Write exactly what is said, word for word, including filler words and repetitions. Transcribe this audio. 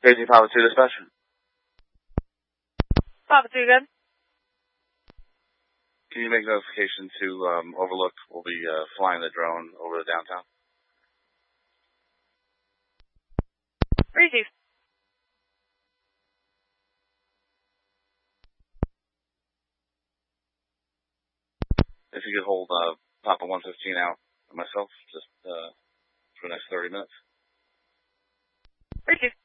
Crazy Papa two dispatch. Papa two, good. Can you make notification to um, Overlook? We'll be uh, flying the drone over to downtown. Receive. If you could hold uh, Papa one fifteen out and myself just uh, for the next thirty minutes. Receive.